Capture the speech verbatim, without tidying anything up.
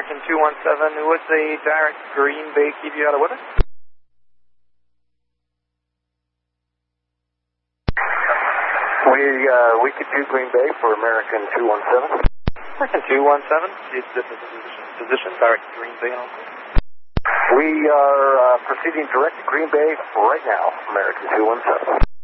American two one seven, would the direct Green Bay keep you out of weather? We, uh, we could do Green Bay for American two one seven. American two one seven, is this is the position, position, direct Green Bay and all? We are uh, proceeding direct to Green Bay right now, American two one seven.